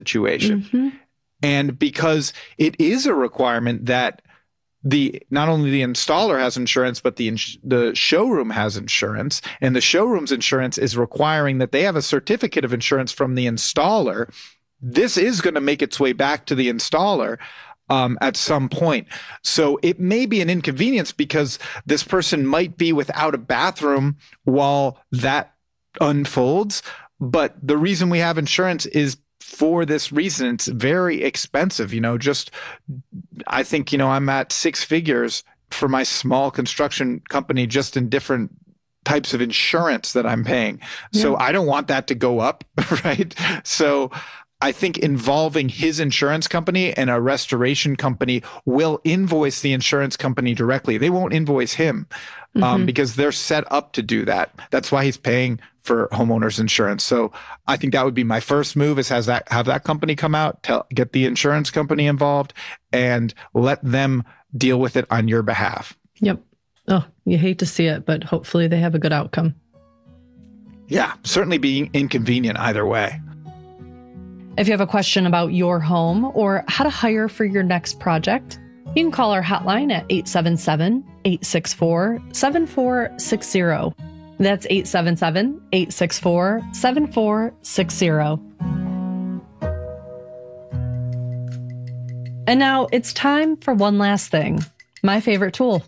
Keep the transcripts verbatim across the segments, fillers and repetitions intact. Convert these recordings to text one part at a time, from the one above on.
situation. Mm-hmm. And because it is a requirement that the not only the installer has insurance, but the ins- the showroom has insurance, and the showroom's insurance is requiring that they have a certificate of insurance from the installer. This is going to make its way back to the installer um, at some point. So it may be an inconvenience because this person might be without a bathroom while that unfolds. But the reason we have insurance is for this reason. It's very expensive. You know, just, I think, you know, I'm at six figures for my small construction company just in different types of insurance that I'm paying. Yeah. So I don't want that to go up, right? So I think involving his insurance company and a restoration company will invoice the insurance company directly. They won't invoice him um, mm-hmm. because they're set up to do that. That's why he's paying for homeowners insurance. So I think that would be my first move is has that have that company come out, tell, get the insurance company involved, and let them deal with it on your behalf. Yep. Oh, you hate to see it, but hopefully they have a good outcome. Yeah, certainly being inconvenient either way. If you have a question about your home or how to hire for your next project, you can call our hotline at eight seven seven, eight six four, seven four six zero. That's eight seven seven, eight six four, seven four six zero. And now it's time for one last thing. My favorite tool.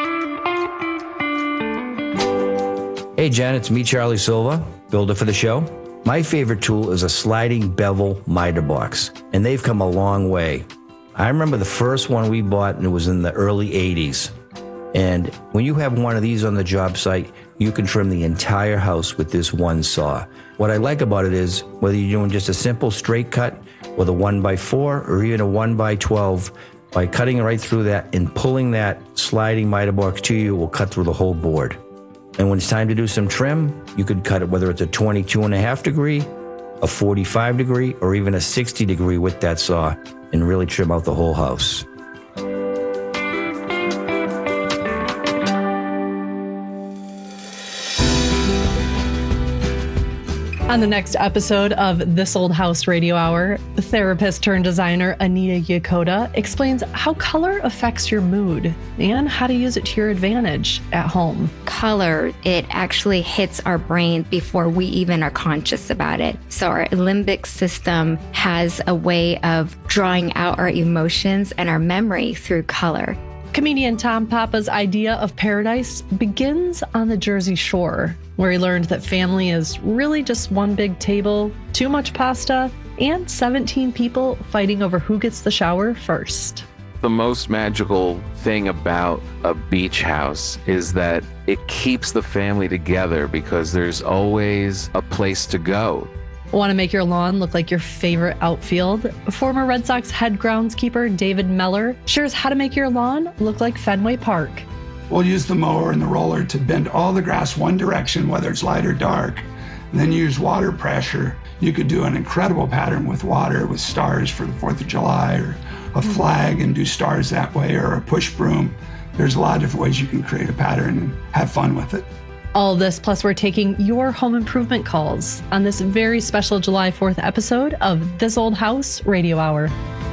Hey, Jen, it's me, Charlie Silva, builder for the show. My favorite tool is a sliding bevel miter box, and they've come a long way. I remember the first one we bought, and it was in the early eighties. And when you have one of these on the job site, you can trim the entire house with this one saw. What I like about it is, whether you're doing just a simple straight cut with a one by four or even a one by twelve, by cutting right through that and pulling that sliding miter box to you will cut through the whole board. And when it's time to do some trim, you could cut it whether it's a twenty-two and a half degree, a forty-five degree, or even a sixty degree with that saw and really trim out the whole house. On the next episode of This Old House Radio Hour, therapist turned designer Anita Yakoda explains how color affects your mood and how to use it to your advantage at home. Color, it actually hits our brain before we even are conscious about it. So our limbic system has a way of drawing out our emotions and our memory through color. Comedian Tom Papa's idea of paradise begins on the Jersey Shore, where he learned that family is really just one big table, too much pasta, and seventeen people fighting over who gets the shower first. The most magical thing about a beach house is that it keeps the family together because there's always a place to go. Want to make your lawn look like your favorite outfield? Former Red Sox head groundskeeper David Meller shares how to make your lawn look like Fenway Park. We'll use the mower and the roller to bend all the grass one direction, whether it's light or dark, and then use water pressure. You could do an incredible pattern with water, with stars for the fourth of July, or a flag and do stars that way, or a push broom. There's a lot of different ways you can create a pattern and have fun with it. All this, plus we're taking your home improvement calls on this very special July fourth episode of This Old House Radio Hour.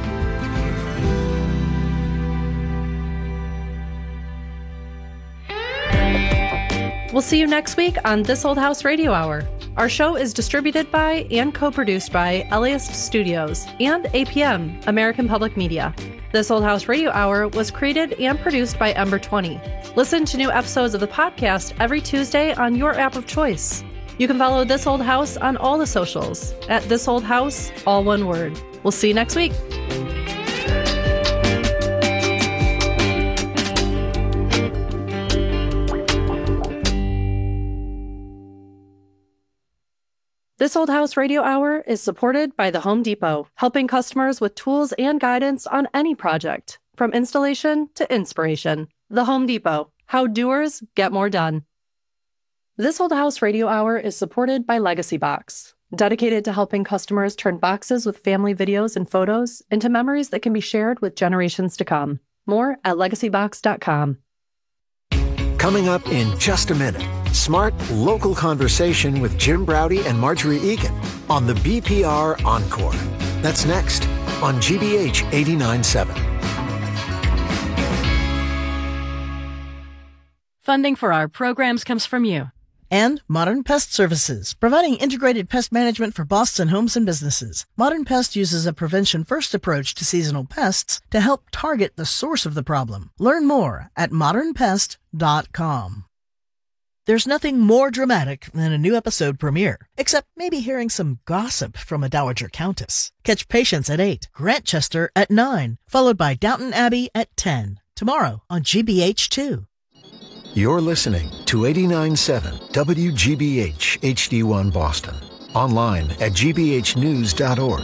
We'll see you next week on This Old House Radio Hour. Our show is distributed by and co-produced by Elias Studios and A P M, American Public Media. This Old House Radio Hour was created and produced by Ember twenty. Listen to new episodes of the podcast every Tuesday on your app of choice. You can follow This Old House on all the socials at This Old House, all one word. We'll see you next week. This Old House Radio Hour is supported by The Home Depot, helping customers with tools and guidance on any project, from installation to inspiration. The Home Depot, how doers get more done. This Old House Radio Hour is supported by Legacy Box, dedicated to helping customers turn boxes with family videos and photos into memories that can be shared with generations to come. More at legacy box dot com. Coming up in just a minute, smart, local conversation with Jim Braude and Marjorie Egan on the B P R Encore. That's next on G B H eighty-nine point seven. Funding for our programs comes from you. And Modern Pest Services, providing integrated pest management for Boston homes and businesses. Modern Pest uses a prevention-first approach to seasonal pests to help target the source of the problem. Learn more at modern pest dot com. There's nothing more dramatic than a new episode premiere, except maybe hearing some gossip from a dowager countess. Catch Patience at eight, Grantchester at nine, followed by Downton Abbey at ten. Tomorrow on G B H two. You're listening to eighty-nine point seven W G B H H D one Boston. Online at g b h news dot org.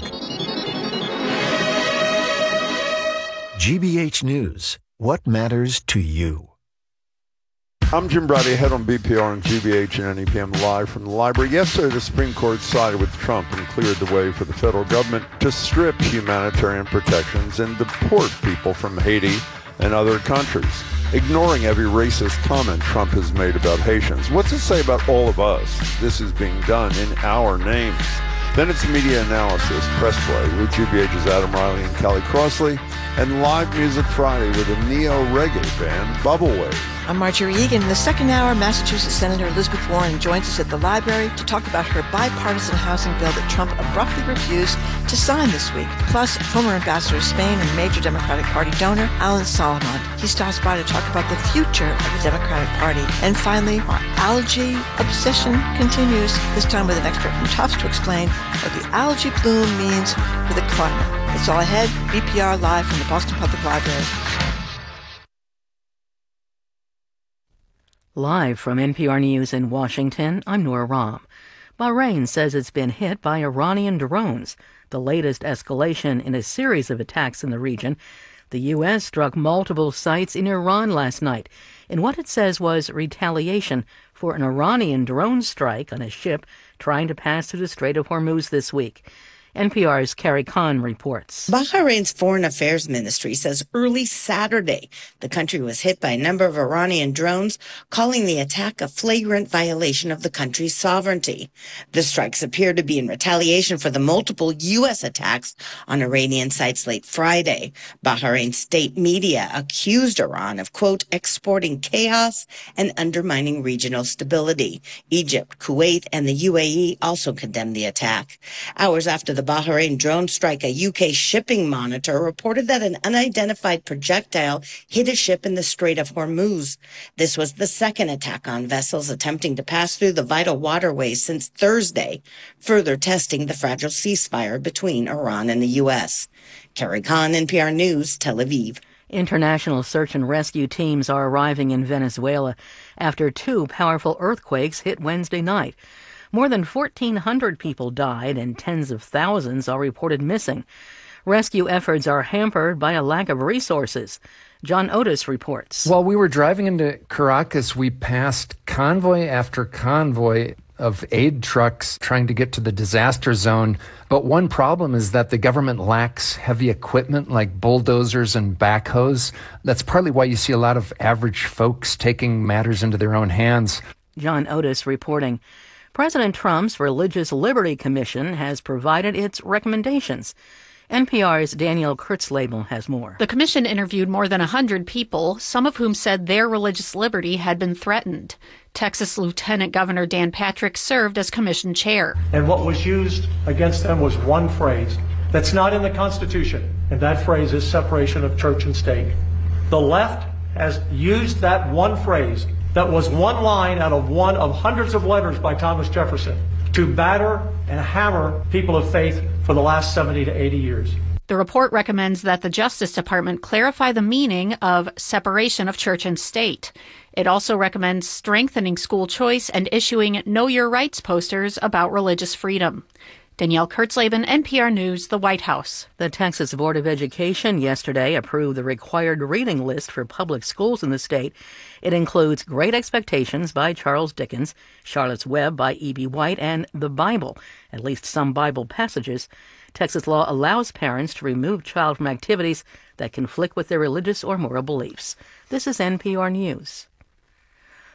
G B H News. What matters to you? I'm Jim Brady, head on B P R and G B H and N E P M live from the library. Yesterday, the Supreme Court sided with Trump and cleared the way for the federal government to strip humanitarian protections and deport people from Haiti and other countries, ignoring every racist comment Trump has made about Haitians. What's it say about all of us? This is being done in our names. Then it's Media Analysis, Press Play, with G B H's Adam Riley and Kelly Crossley, and Live Music Friday with a neo-reggae band, Bubblewave. I'm Marjorie Egan. In the second hour, Massachusetts Senator Elizabeth Warren joins us at the library to talk about her bipartisan housing bill that Trump abruptly refused to sign this week. Plus, former ambassador of Spain and major Democratic Party donor, Alan Solomon. He stops by to talk about the future of the Democratic Party. And finally, our allergy obsession continues, this time with an expert from Tufts to explain what the algae bloom means for the climate. That's all ahead. B P R live from the Boston Public Library. Live from N P R News in Washington, I'm Nora Rahm. Bahrain says it's been hit by Iranian drones, the latest escalation in a series of attacks in the region. The U S struck multiple sites in Iran last night in what it says was retaliation for an Iranian drone strike on a ship trying to pass through the Strait of Hormuz this week. N P R's Carrie Kahn reports. Bahrain's Foreign Affairs Ministry says early Saturday the country was hit by a number of Iranian drones, calling the attack a flagrant violation of the country's sovereignty. The strikes appear to be in retaliation for the multiple U S attacks on Iranian sites late Friday. Bahrain state media accused Iran of, quote, exporting chaos and undermining regional stability. Egypt, Kuwait, and the U A E also condemned the attack. Hours after the Bahrain drone strike, a U K shipping monitor reported that an unidentified projectile hit a ship in the Strait of Hormuz. This was the second attack on vessels attempting to pass through the vital waterways since Thursday, further testing the fragile ceasefire between Iran and the U S. Carrie Kahn, N P R News, Tel Aviv. International search and rescue teams are arriving in Venezuela after two powerful earthquakes hit Wednesday night. More than fourteen hundred people died and tens of thousands are reported missing. Rescue efforts are hampered by a lack of resources. John Otis reports. While we were driving into Caracas, we passed convoy after convoy of aid trucks trying to get to the disaster zone. But one problem is that the government lacks heavy equipment like bulldozers and backhoes. That's partly why you see a lot of average folks taking matters into their own hands. John Otis reporting. President Trump's Religious Liberty Commission has provided its recommendations. N P R's Danielle Kurtzleben has more. The commission interviewed more than one hundred people, some of whom said their religious liberty had been threatened. Texas Lieutenant Governor Dan Patrick served as commission chair. And what was used against them was one phrase that's not in the Constitution, and that phrase is separation of church and state. The left has used that one phrase that was one line out of one of hundreds of letters by Thomas Jefferson to batter and hammer people of faith for the last seventy to eighty years. The report recommends that the Justice Department clarify the meaning of separation of church and state. It also recommends strengthening school choice and issuing Know Your Rights posters about religious freedom. Danielle Kurtzleben, N P R News, the White House. The Texas Board of Education yesterday approved the required reading list for public schools in the state. It includes Great Expectations by Charles Dickens, Charlotte's Web by E B. White, and the Bible, at least some Bible passages. Texas law allows parents to remove child from activities that conflict with their religious or moral beliefs. This is N P R News.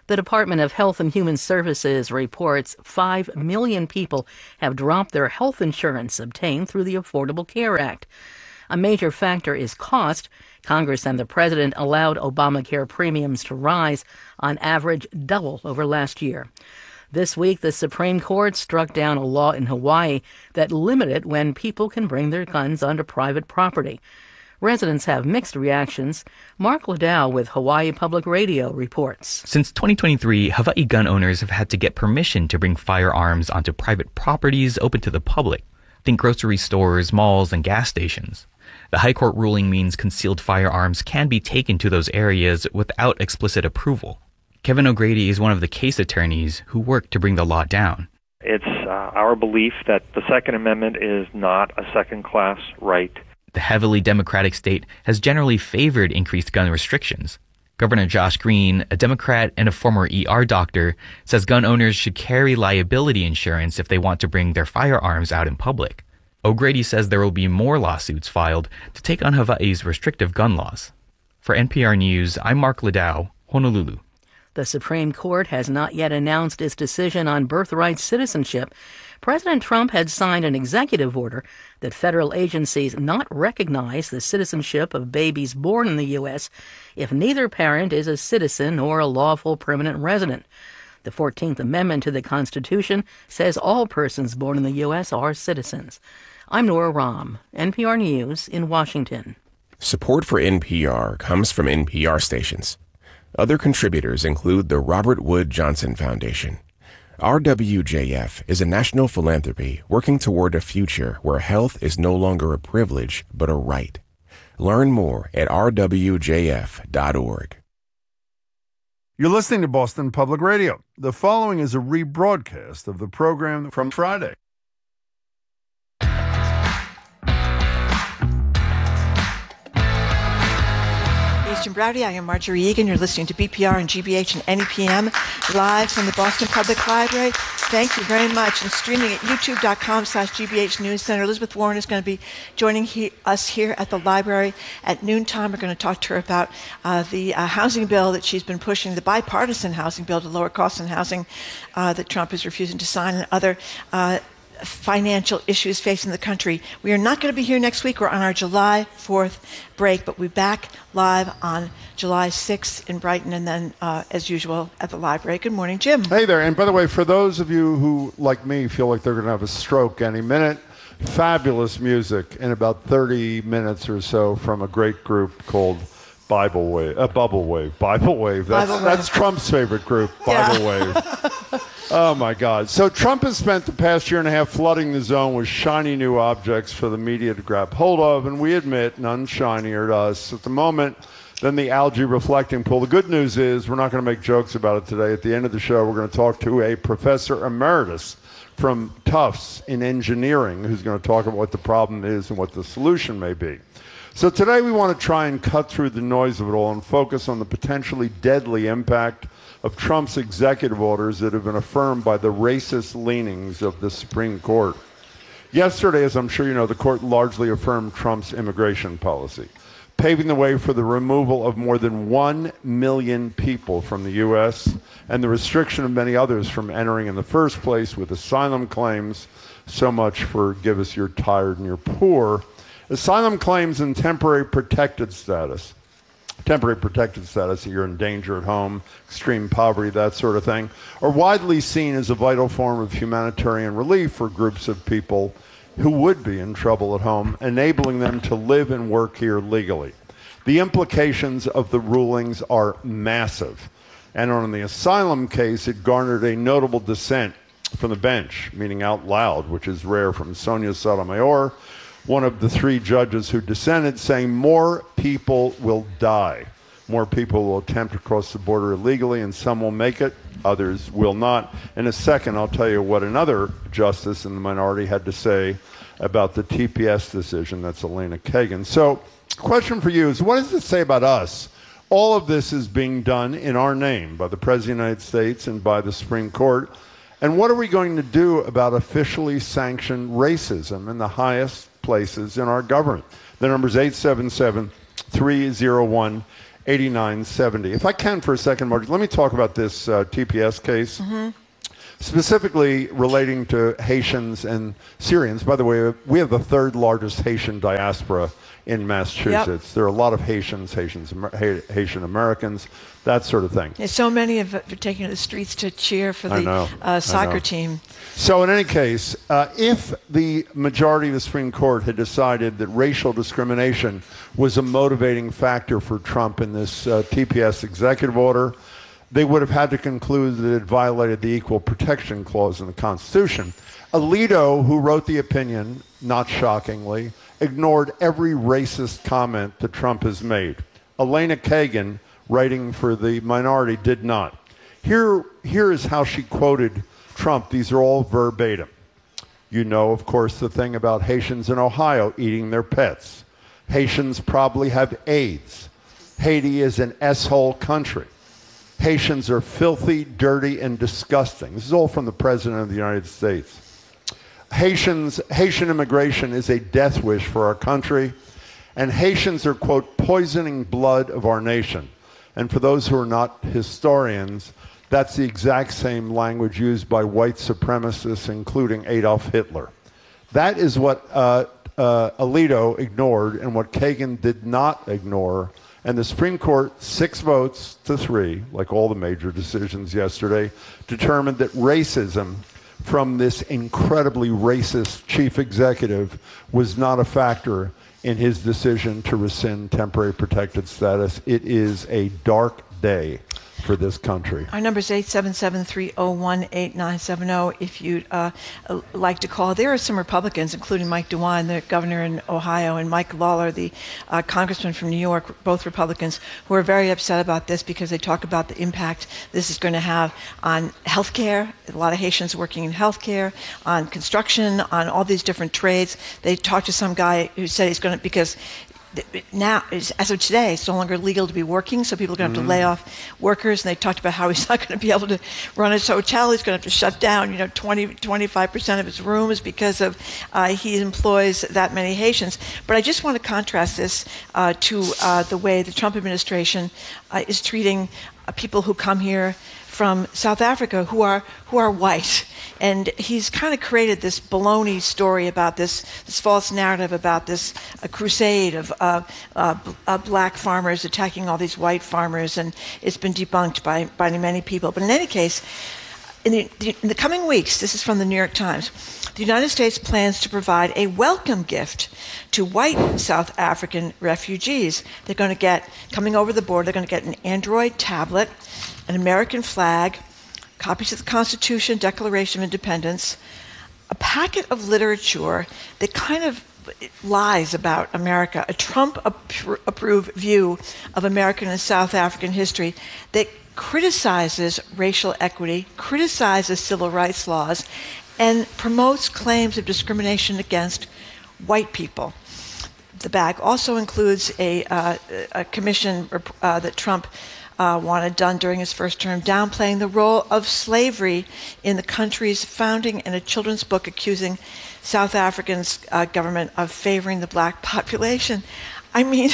The Department of Health and Human Services reports five million people have dropped their health insurance obtained through the Affordable Care Act. A major factor is cost. Congress and the president allowed Obamacare premiums to rise, on average double over last year. This week, the Supreme Court struck down a law in Hawaii that limited when people can bring their guns onto private property. Residents have mixed reactions. Mark Ladow with Hawaii Public Radio reports. Since twenty twenty-three, Hawaii gun owners have had to get permission to bring firearms onto private properties open to the public. Think grocery stores, malls, and gas stations. The High Court ruling means concealed firearms can be taken to those areas without explicit approval. Kevin O'Grady is one of the case attorneys who worked to bring the law down. It's uh, our belief that the Second Amendment is not a second-class right. The heavily Democratic state has generally favored increased gun restrictions. Governor Josh Green, a Democrat and a former E R doctor, says gun owners should carry liability insurance if they want to bring their firearms out in public. O'Grady says there will be more lawsuits filed to take on Hawaii's restrictive gun laws. For N P R News, I'm Mark Ladow, Honolulu. The Supreme Court has not yet announced its decision on birthright citizenship. President Trump had signed an executive order that federal agencies not recognize the citizenship of babies born in the U S if neither parent is a citizen or a lawful permanent resident. The fourteenth Amendment to the Constitution says all persons born in the U S are citizens. I'm Nora Rahm, N P R News in Washington. Support for N P R comes from N P R stations. Other contributors include the Robert Wood Johnson Foundation. R W J F is a national philanthropy working toward a future where health is no longer a privilege, but a right. Learn more at r w j f dot org. You're listening to Boston Public Radio. The following is a rebroadcast of the program from Friday. Jim Browdy. I am Marjorie Egan. You're listening to B P R and G B H and N E P M live from the Boston Public Library. Thank you very much. And streaming at youtube.com slash GBH News Center. Elizabeth Warren is going to be joining he, us here at the library at noontime. We're going to talk to her about uh, the uh, housing bill that she's been pushing, the bipartisan housing bill to lower costs in housing uh, that Trump is refusing to sign, and other uh, financial issues facing the country. We are not going to be here next week. We're on our July fourth break, but we'll be back live on July sixth in Brighton, and then, uh, as usual, at the library. Good morning, Jim. Hey there. And by the way, for those of you who, like me, feel like they're going to have a stroke any minute, fabulous music in about thirty minutes or so from a great group called Bible Wave, uh, Bubble Wave, Bible Wave. That's, Bible that's Wave. Trump's favorite group, Bible Yeah. Wave. Oh, my God. So Trump has spent the past year and a half flooding the zone with shiny new objects for the media to grab hold of, and we admit none shinier to us at the moment than the algae reflecting pool. The good news is we're not going to make jokes about it today. At the end of the show, we're going to talk to a professor emeritus from Tufts in engineering who's going to talk about what the problem is and what the solution may be. So today we want to try and cut through the noise of it all and focus on the potentially deadly impact of Trump's executive orders that have been affirmed by the racist leanings of the Supreme Court. Yesterday, as I'm sure you know, the court largely affirmed Trump's immigration policy, paving the way for the removal of more than one million people from the U S and the restriction of many others from entering in the first place with asylum claims. So much for give us your tired and your poor. Asylum claims and temporary protected status. Temporary protected status, that you're in danger at home, extreme poverty, that sort of thing, are widely seen as a vital form of humanitarian relief for groups of people who would be in trouble at home, enabling them to live and work here legally. The implications of the rulings are massive. And on the asylum case, it garnered a notable dissent from the bench, meaning out loud, which is rare, from Sonia Sotomayor, one of the three judges who dissented, saying more people will die. More people will attempt to cross the border illegally, and some will make it, others will not. In a second, I'll tell you what another justice in the minority had to say about the T P S decision. That's Elena Kagan. So, question for you is, what does it say about us? All of this is being done in our name by the President of the United States and by the Supreme Court. And what are we going to do about officially sanctioned racism in the highest places in our government? The number is eight seven seven, three oh one, eighty-nine seventy. If I can for a second, Margie, let me talk about this uh, T P S case. Mm-hmm. Specifically relating to Haitians and Syrians. By the way, we have the third largest Haitian diaspora in Massachusetts. Yep. There are a lot of Haitians, Haitians, Haitian Americans, that sort of thing. Yeah, so many of it are taking to the streets to cheer for the know, uh, soccer team. So in any case, uh, if the majority of the Supreme Court had decided that racial discrimination was a motivating factor for Trump in this uh, T P S executive order, they would have had to conclude that it violated the Equal Protection Clause in the Constitution. Alito, who wrote the opinion, not shockingly, ignored every racist comment that Trump has made. Elena Kagan, writing for the minority, did not. Here, here is how she quoted Trump. These are all verbatim. You know, of course, the thing about Haitians in Ohio eating their pets. Haitians probably have AIDS. Haiti is an S-hole country. Haitians are filthy, dirty, and disgusting. This is all from the President of the United States. Haitians, Haitian immigration is a death wish for our country, and Haitians are, quote, poisoning blood of our nation. And for those who are not historians, that's the exact same language used by white supremacists, including Adolf Hitler. That is what uh, uh, Alito ignored and what Kagan did not ignore. And the Supreme Court, six votes to three, like all the major decisions yesterday, determined that racism from this incredibly racist chief executive was not a factor in his decision to rescind temporary protected status. It is a dark day for this country. Our number is eight seven seven, three oh one, eight nine seven zero if you'd uh, like to call. There are some Republicans, including Mike DeWine, the governor in Ohio, and Mike Lawler, the uh, congressman from New York, both Republicans, who are very upset about this because they talk about the impact this is going to have on health care. A lot of Haitians working in health care, on construction, on all these different trades. They talked to some guy who said he's going to, because now, as of today, it's no longer legal to be working, so people are going to have mm-hmm. to lay off workers. And they talked about how he's not going to be able to run his hotel. He's going to have to shut down, you know, twenty, twenty-five percent of his rooms because of uh, he employs that many Haitians. But I just want to contrast this uh, to uh, the way the Trump administration uh, is treating uh, people who come here from South Africa who are who are white. And he's kind of created this baloney story about this, this false narrative about this uh, crusade of uh, uh, uh, black farmers attacking all these white farmers, and it's been debunked by, by many people. But in any case, in the, the, in the coming weeks, this is from the New York Times, the United States plans to provide a welcome gift to white South African refugees. They're going to get, coming over the border, they're going to get an Android tablet, an American flag, copies of the Constitution, Declaration of Independence, a packet of literature that kind of lies about America, a Trump-approved view of American and South African history that criticizes racial equity, criticizes civil rights laws, and promotes claims of discrimination against white people. The bag also includes a, uh, a commission uh, that Trump Uh, wanted done during his first term, downplaying the role of slavery in the country's founding, and a children's book accusing South Africa's uh, government of favoring the black population. I mean,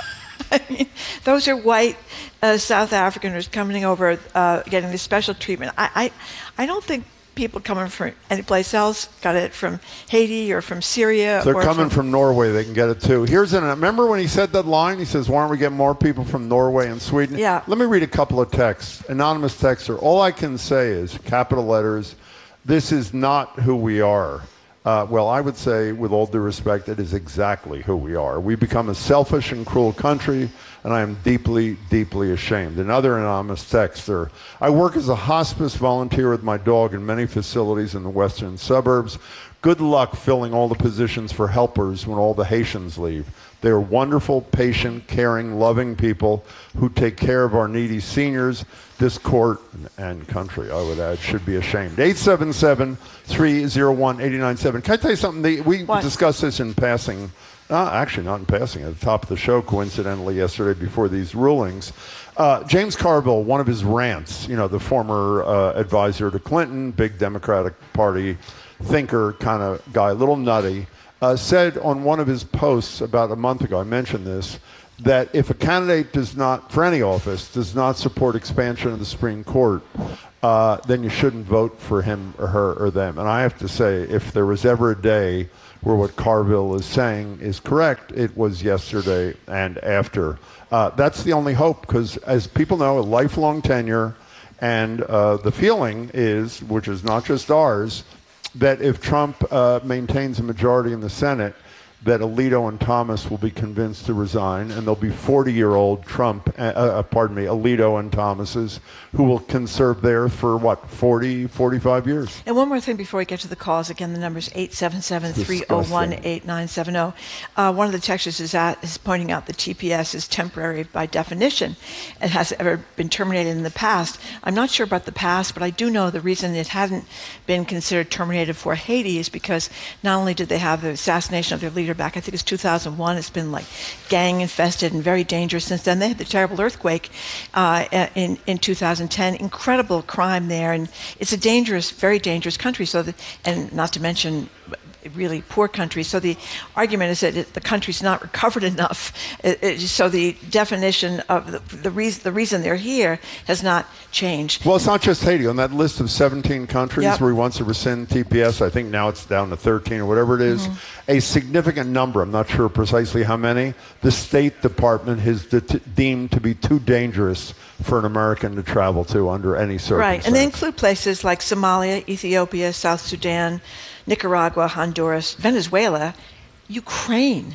I mean those are white uh, South Africans coming over, uh, getting this special treatment. I, I, I don't think people coming from any place else got it from Haiti or from Syria. They're or coming from, from Norway. They can get it too. Here's an. Remember when he said that line? He says, "Why don't we get more people from Norway and Sweden?" Yeah. Let me read a couple of texts. Anonymous texter. All I can say is capital letters. This is not who we are. Uh, well, I would say, with all due respect, it is exactly who we are. We become a selfish and cruel country, and I am deeply, deeply ashamed. Another anonymous texter. I work as a hospice volunteer with my dog in many facilities in the western suburbs. Good luck filling all the positions for helpers when all the Haitians leave. They are wonderful, patient, caring, loving people who take care of our needy seniors. This court and country, I would add, should be ashamed. eight seven seven, three oh one, eight nine seven. Can I tell you something? The, we what? discussed this in passing. Uh, actually, not in passing. At the top of the show, coincidentally, yesterday before these rulings. Uh, James Carville, one of his rants, you know, the former uh, advisor to Clinton, big Democratic Party thinker kind of guy, a little nutty, uh, said on one of his posts about a month ago, I mentioned this, that if a candidate does not, for any office, does not support expansion of the Supreme Court, uh, then you shouldn't vote for him or her or them. And I have to say, if there was ever a day where what Carville is saying is correct, it was yesterday and after. Uh, that's the only hope, because as people know, a lifelong tenure, and uh, the feeling is, which is not just ours, that if Trump uh, maintains a majority in the Senate, that Alito and Thomas will be convinced to resign, and there'll be forty-year-old Trump, uh, uh, pardon me, Alito and Thomases, who will can serve there for, what, forty, forty-five years. And one more thing before we get to the calls. Again, the number is eight seven seven, three oh one, eight nine seven oh. Uh, one of the texters is, at, is pointing out that T P S is temporary by definition and has ever been terminated in the past. I'm not sure about the past, but I do know the reason it hasn't been considered terminated for Haiti is because not only did they have the assassination of their leader back, I think it's two thousand one. It's been like gang infested and very dangerous since then. They had the terrible earthquake uh, in in two thousand ten. Incredible crime there, and it's a dangerous, very dangerous country. So, the, and not to mention really poor country. So the argument is that it, the country's not recovered enough. It, it, so the definition of the, the reason the reason they're here has not changed. Well, it's not just Haiti. On that list of seventeen countries yep. where we once to rescind T P S, I think now it's down to thirteen or whatever it is. Mm-hmm. A significant number, I'm not sure precisely how many, the State Department has de- deemed to be too dangerous for an American to travel to under any circumstance. Right, and they include places like Somalia, Ethiopia, South Sudan, Nicaragua, Honduras, Venezuela, Ukraine,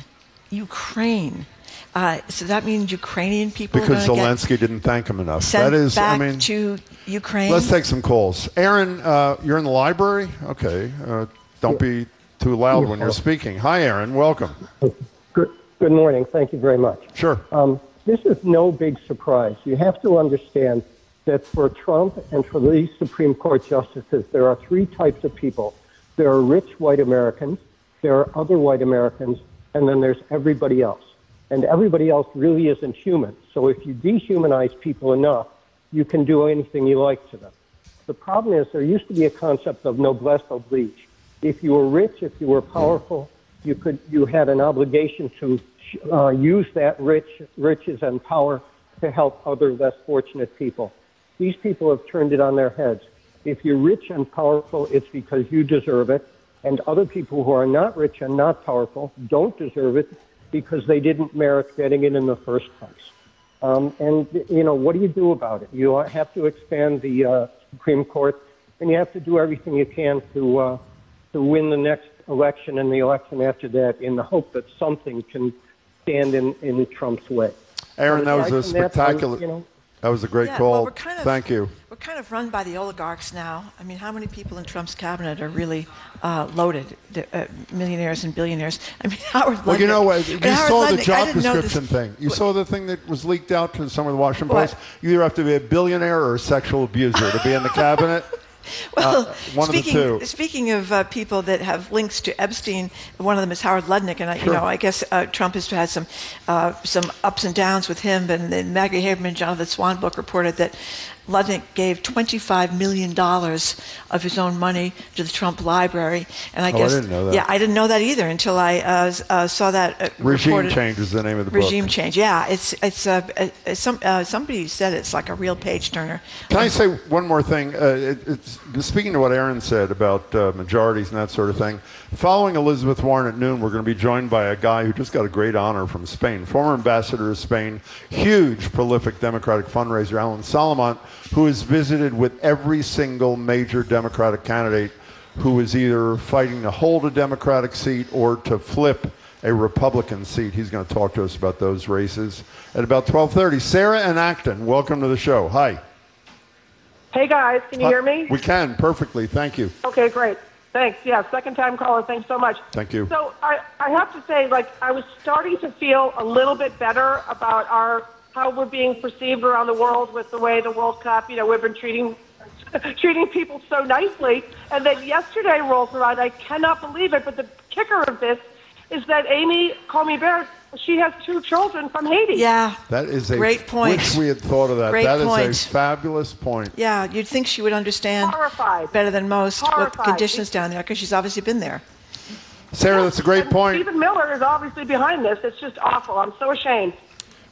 Ukraine. Uh, so that means Ukrainian people because Zelensky didn't thank him enough. Sent that is, back I mean, to Ukraine. Let's take some calls. Aaron, uh, you're in the library. Okay, uh, don't be too loud when you're speaking. Hi, Aaron. Welcome. Good. Good morning. Thank you very much. Sure. Um, this is no big surprise. You have to understand that for Trump and for these Supreme Court justices, there are three types of people. There are rich white Americans, there are other white Americans, and then there's everybody else. And everybody else really isn't human. So if you dehumanize people enough, you can do anything you like to them. The problem is there used to be a concept of noblesse oblige. If you were rich, if you were powerful, you could you had an obligation to uh, use that rich riches and power to help other less fortunate people. These people have turned it on their heads. If you're rich and powerful, it's because you deserve it. And other people who are not rich and not powerful don't deserve it because they didn't merit getting it in the first place. Um, and, you know, what do you do about it? You have to expand the uh, Supreme Court, and you have to do everything you can to uh, to win the next election and the election after that in the hope that something can stand in, in Trump's way. Aaron, that was a spectacular... That, you know, That was a great yeah, call. Well, we're kind of, Thank you. We're kind of run by the oligarchs now. I mean, how many people in Trump's cabinet are really uh, loaded, uh, millionaires and billionaires? I mean, Howard Lutnick. Well, you know what? You Howard saw Lutnick, the job this, description thing. You what? saw the thing that was leaked out to some of the Washington What? Post. You either have to be a billionaire or a sexual abuser to be in the cabinet. Well, uh, one speaking, of the two. Speaking of uh, people that have links to Epstein, one of them is Howard Lutnick, and I, Sure. you know, I guess uh, Trump has had some uh, some ups and downs with him. And then Maggie Haberman and Jonathan Swan book reported that Lutnick gave twenty-five million dollars of his own money to the Trump Library, and I Oh, I guess didn't know that. yeah, I didn't know that either until I uh, uh, saw that uh, Regime reported. Change is the name of the Regime book. Change, yeah, it's it's uh, uh, some uh, somebody said it's like a real page turner. Can I say one more thing? Uh, it, it's, speaking to what Aaron said about uh, majorities and that sort of thing, following Elizabeth Warren at noon, we're going to be joined by a guy who just got a great honor from Spain, former ambassador of Spain, huge, prolific Democratic fundraiser, Alan Salamont, who has visited with every single major Democratic candidate who is either fighting to hold a Democratic seat or to flip a Republican seat. He's going to talk to us about those races at about twelve thirty. Sarah and Acton, welcome to the show. Hi. Hey, guys. Can you Hi. hear me? We can, perfectly. Thank you. Okay, great. Thanks. Yeah, second time caller. Thanks so much. Thank you. So I, I have to say, like, I was starting to feel a little bit better about our how we're being perceived around the world with the way the World Cup, you know, we've been treating treating people so nicely. And then yesterday rolls around. I cannot believe it. But the kicker of this is that Amy Coney Barrett, she has two children from Haiti. Yeah. That is a Great point. Wish we had thought of that. Great That point. is a fabulous point. Yeah, you'd think she would understand Horrified. better than most what the Horrified. conditions down there, because she's obviously been there. Sarah, that's a great point. Stephen Miller is obviously behind this. It's just awful. I'm so ashamed.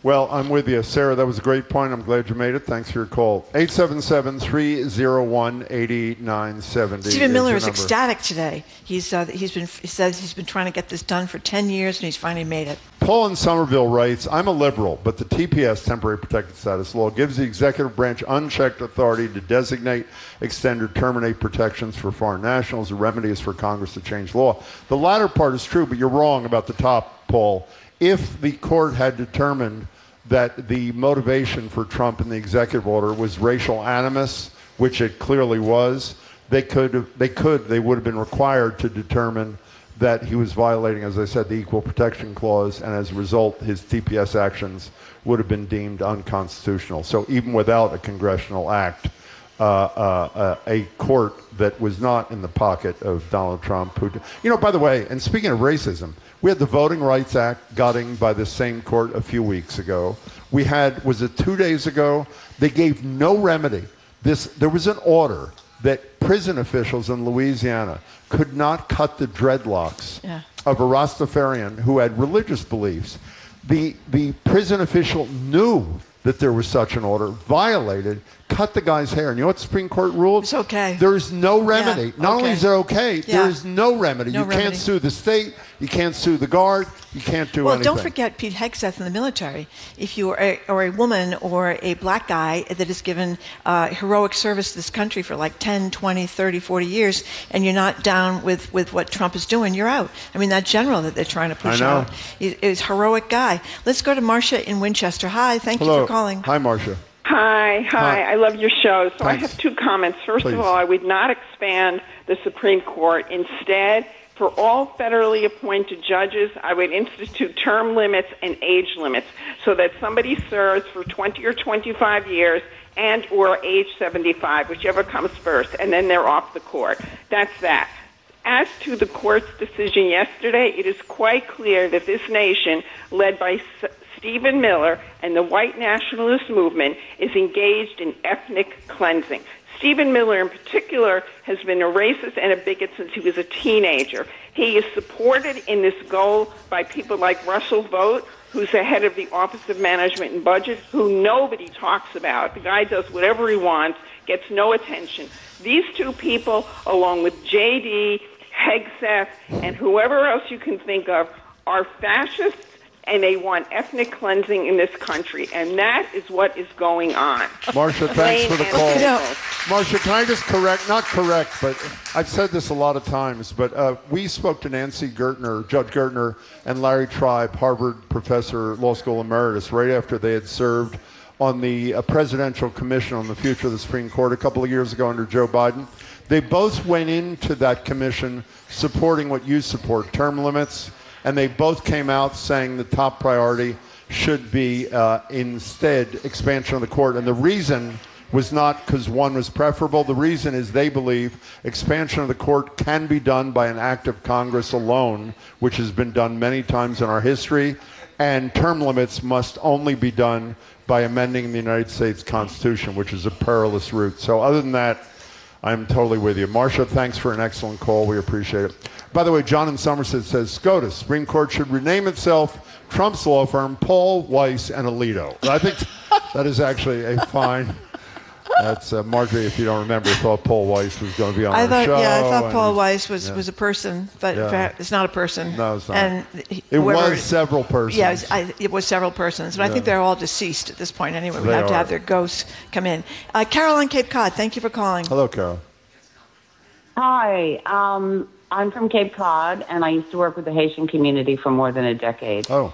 Well, I'm with you. Sarah, that was a great point. I'm glad you made it. Thanks for your call. eight seven seven, three oh one, eight nine seven zero. Stephen Miller is number. ecstatic today. He's uh, he's been he says he's been trying to get this done for ten years, and he's finally made it. Paul in Somerville writes, I'm a liberal, but the T P S, Temporary Protected Status Law, gives the executive branch unchecked authority to designate, extend, or terminate protections for foreign nationals. The remedy is for Congress to change law. The latter part is true, but you're wrong about the top, Paul. If the court had determined that the motivation for Trump in the executive order was racial animus, which it clearly was, they could, they could, they would have been required to determine that he was violating, as I said, the Equal Protection Clause, and as a result, his T P S actions would have been deemed unconstitutional. So even without a congressional act, uh, uh, uh, a court that was not in the pocket of Donald Trump, who, you know, by the way, and speaking of racism, we had the Voting Rights Act gutting by the same court a few weeks ago. We had, was it two days ago? They gave no remedy. This, there was an order that prison officials in Louisiana could not cut the dreadlocks yeah. of a Rastafarian who had religious beliefs. The, the prison official knew that there was such an order, violated, cut the guy's hair. And you know what the Supreme Court ruled? It's okay. There is no remedy. Yeah, Not okay. only is it okay, Yeah. there is no remedy. No you remedy. can't sue the state. You can't sue the guard. You can't do well, anything. don't forget Pete Hegseth in the military. If you are a, or a woman or a black guy that has given uh, heroic service to this country for like ten, twenty, thirty, forty years, and you're not down with, with what Trump is doing, you're out. I mean, that general that they're trying to push I know. out is, is a heroic guy. Let's go to Marcia in Winchester. Hi, thank Hello. you for calling. Hi, Marcia. Hi, hi, Hi. I love your show. So Thanks. I have two comments. First Please. of all, I would not expand the Supreme Court. Instead, for all federally appointed judges, I would institute term limits and age limits so that somebody serves for twenty or twenty-five years and or age seventy-five, whichever comes first, and then they're off the court. That's that. As to the court's decision yesterday, it is quite clear that this nation, led by S- Stephen Miller and the white nationalist movement, is engaged in ethnic cleansing. Stephen Miller, in particular, has been a racist and a bigot since he was a teenager. He is supported in this goal by people like Russell Vought, who's the head of the Office of Management and Budget, who nobody talks about. The guy does whatever he wants, gets no attention. These two people, along with J D, Hegseth, and whoever else you can think of, are fascists, and they want ethnic cleansing in this country, and that is what is going on. Marcia, thanks for the Plain call. and simple. Marcia, can I just correct, not correct, but I've said this a lot of times, but uh, we spoke to Nancy Gertner, Judge Gertner, and Larry Tribe, Harvard professor, law school emeritus, right after they had served on the uh, Presidential Commission on the Future of the Supreme Court a couple of years ago under Joe Biden. They both went into that commission supporting what you support, term limits, and they both came out saying the top priority should be uh, instead expansion of the court. And the reason was not because one was preferable. The reason is they believe expansion of the court can be done by an act of Congress alone, which has been done many times in our history, and term limits must only be done by amending the United States Constitution, which is a perilous route. So other than that, I'm totally with you. Marcia, thanks for an excellent call. We appreciate it. By the way, John in Somerset says, SCOTUS, Supreme Court should rename itself Trump's law firm, Paul, Weiss, and Alito. I think that is actually a fine... That's uh, Marjorie, if you don't remember, thought Paul Weiss was going to be on I our thought, show. yeah, I thought and Paul he's- Weiss was, yeah. was a person, but Yeah. in fact, it's not a person. No, it's not. And he- It whoever- was several persons. Yeah, it was, I, it was several persons, but I think Yeah. they're all deceased at this point anyway. We They have to are. have their ghosts come in. Uh, Carol on Cape Cod, thank you for calling. Hello, Carol. Hi, um, I'm from Cape Cod, and I used to work with the Haitian community for more than a decade. Oh.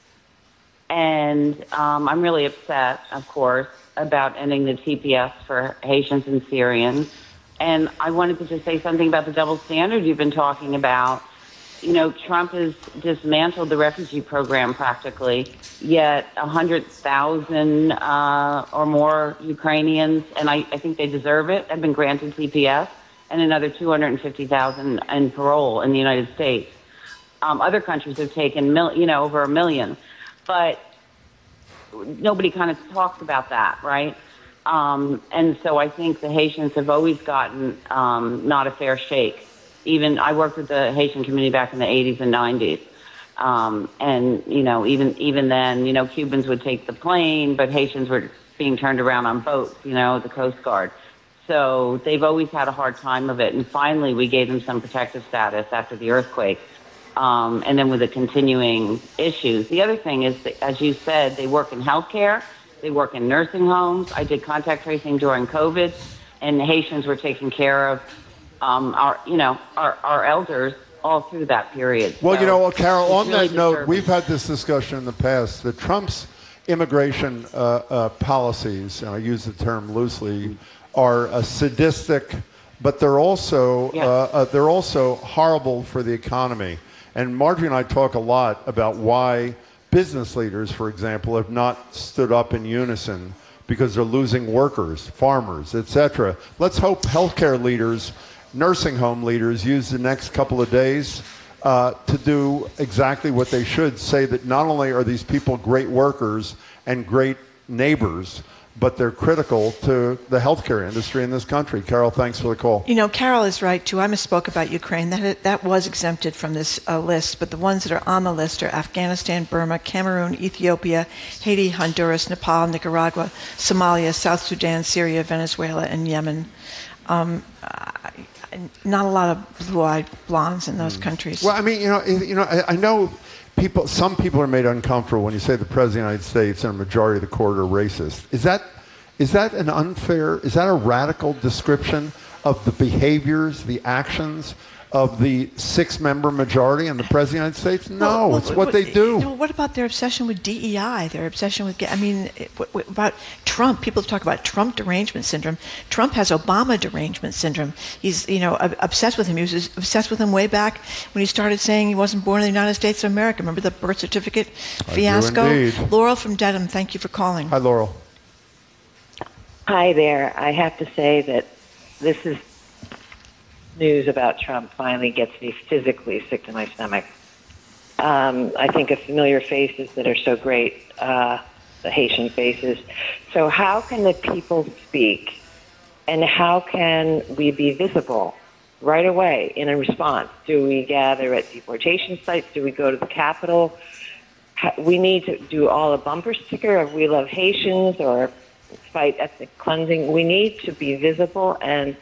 And um, I'm really upset, of course, about ending the T P S for Haitians and Syrians. And I wanted to just say something about the double standard you've been talking about. You know, Trump has dismantled the refugee program practically, yet one hundred thousand uh, or more Ukrainians, and I, I think they deserve it, have been granted T P S, and another two hundred fifty thousand in parole in the United States. Um, other countries have taken, mil- you know, over a million. But nobody kind of talks about that, right? Um, and so I think the Haitians have always gotten um, not a fair shake. Even I worked with the Haitian community back in the eighties and nineties. Um, and, you know, even even then, you know, Cubans would take the plane, but Haitians were being turned around on boats, you know, the Coast Guard. So they've always had a hard time of it. And finally, we gave them some protective status after the earthquake. Um, and then with the continuing issues. The other thing is, that, as you said, they work in healthcare. They work in nursing homes. I did contact tracing during COVID, and Haitians were taking care of um, our, you know, our, our elders all through that period. Well, So you know, well, Carol, on really that note, disturbing. we've had this discussion in the past that Trump's immigration uh, uh, policies, and I use the term loosely, are uh, sadistic, but they're also Yes. uh, uh, they're also horrible for the economy. And Marjorie and I talk a lot about why business leaders, for example, have not stood up in unison because they're losing workers, farmers, et cetera. Let's hope healthcare leaders, nursing home leaders use the next couple of days uh, to do exactly what they should, say that not only are these people great workers and great neighbors, but they're critical to the healthcare industry in this country. Carol, thanks for the call. You know, Carol is right, too. I misspoke about Ukraine. That that was exempted from this uh, list, but the ones that are on the list are Afghanistan, Burma, Cameroon, Ethiopia, Haiti, Honduras, Nepal, Nicaragua, Somalia, South Sudan, Syria, Venezuela, and Yemen. Um, I, not a lot of blue-eyed blondes in those mm. countries. Well, I mean, you know, you know, I, I know people. Some people are made uncomfortable when you say the President of the United States and a majority of the court are racist. Is that is that an unfair? Is that a radical description of the behaviors, the actions of the six-member majority and the President of the United States? No, well, well, it's what, what they do. You know, what about their obsession with D E I? Their obsession with, I mean, what, what about Trump? People talk about Trump derangement syndrome. Trump has Obama derangement syndrome. He's, you know, obsessed with him. He was obsessed with him way back when he started saying he wasn't born in the United States of America. Remember the birth certificate fiasco? I do indeed. Laurel from Dedham, thank you for calling. Hi, Laurel. Hi there. I have to say that this is news about Trump finally gets me physically sick to my stomach. Um, I think of familiar faces that are so great, uh, the Haitian faces. So how can the people speak, and how can we be visible right away in a response? Do we gather at deportation sites? Do we go to the Capitol? How, we need to do all a bumper sticker of "We love Haitians" or fight ethnic cleansing. We need to be visible and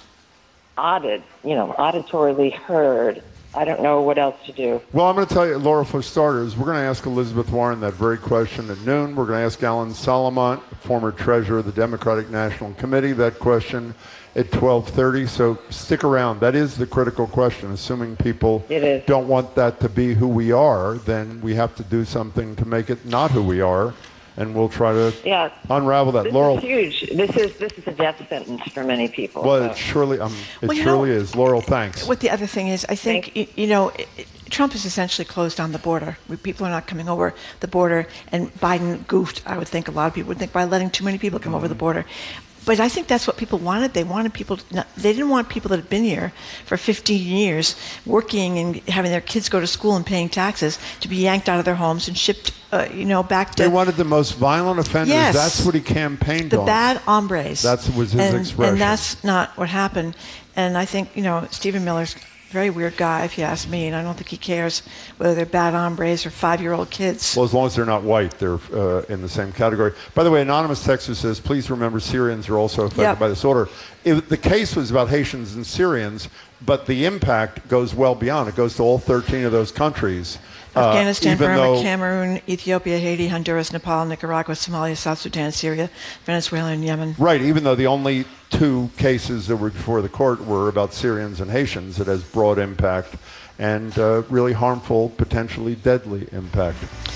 audited, you know, auditorily heard. I don't know what else to do. Well, I'm going to tell you, Laura, for starters, we're going to ask Elizabeth Warren that very question at noon. We're going to ask Alan Solomont, former treasurer of the Democratic National Committee, that question at twelve thirty. So stick around. That is the critical question. Assuming people It is. don't want that to be who we are, then we have to do something to make it not who we are. And we'll try to yeah. unravel that. This Laurel. is huge. This is this is a death sentence for many people. Well, so. it surely, um, it Well, you surely know, is. Laurel, thanks. What the other thing is, I think, you, you know, it, it, Trump has essentially closed down the border. We, people are not coming over the border, and Biden goofed, I would think, a lot of people would think, by letting too many people come mm-hmm. over the border. But I think that's what people wanted. They wanted people, to not, they didn't want people that had been here for fifteen years, working and having their kids go to school and paying taxes, to be yanked out of their homes and shipped, uh, you know, back to... They wanted the most violent offenders. Yes. That's what he campaigned the on. The bad hombres. That was his and, expression. And that's not what happened. And I think, you know, Stephen Miller's a very weird guy, if you ask me, and I don't think he cares whether they're bad hombres or five-year-old kids. Well, as long as they're not white, they're uh, in the same category. By the way, Anonymous Texter says, please remember Syrians are also affected yep. by this order. It, the case was about Haitians and Syrians, but the impact goes well beyond. It goes to all thirteen of those countries. Afghanistan, uh, even Burma, though, Cameroon, Ethiopia, Haiti, Honduras, Nepal, Nicaragua, Somalia, South Sudan, Syria, Venezuela, and Yemen. Right, even though the only two cases that were before the court were about Syrians and Haitians, it has broad impact and uh, really harmful, potentially deadly impact.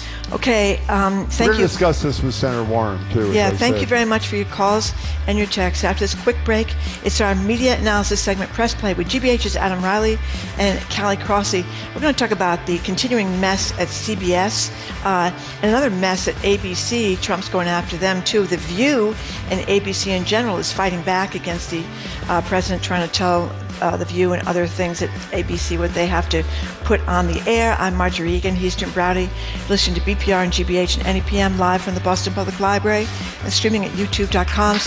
Okay, um, thank We're you. going to discuss this with Senator Warren, too. Yeah, thank said. you very much for your calls and your texts. After this quick break, it's our media analysis segment, Press Play, with G B H's Adam Riley and Callie Crossey. We're going to talk about the continuing mess at C B S uh, and another mess at A B C. Trump's going after them, too. The View and A B C in general is fighting back against the uh, president trying to tell Uh, The View and other things at A B C, what they have to put on the air. I'm Marjorie Egan. He's Jim Browdy. Listening to B P R and G B H and N E P M live from the Boston Public Library and streaming at youtube dot com